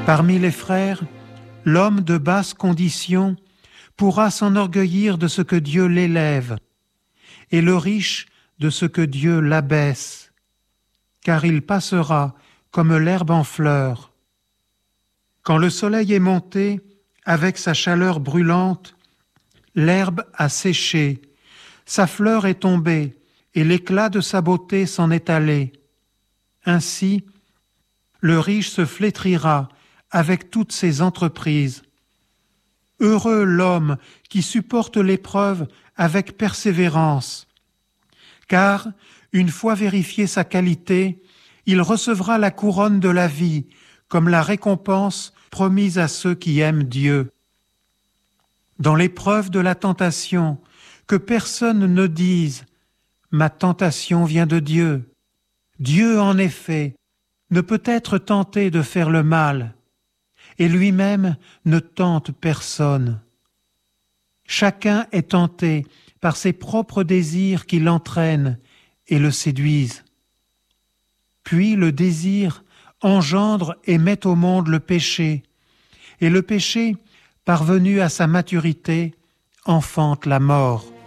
Parmi les frères, l'homme de basse condition pourra s'enorgueillir de ce que Dieu l'élève, et le riche de ce que Dieu l'abaisse, car il passera comme l'herbe en fleur. Quand le soleil est monté, avec sa chaleur brûlante, l'herbe a séché, sa fleur est tombée, et l'éclat de sa beauté s'en est allé. Ainsi, le riche se flétrira avec toutes ses entreprises. Heureux l'homme qui supporte l'épreuve avec persévérance, car, une fois vérifiée sa qualité, il recevra la couronne de la vie comme la récompense promise à ceux qui aiment Dieu. Dans l'épreuve de la tentation, que personne ne dise « Ma tentation vient de Dieu ». Dieu, en effet, ne peut être tenté de faire le mal, et lui-même ne tente personne. Chacun est tenté par ses propres désirs qui l'entraînent et le séduisent. Puis le désir engendre et met au monde le péché, et le péché, parvenu à sa maturité, enfante la mort.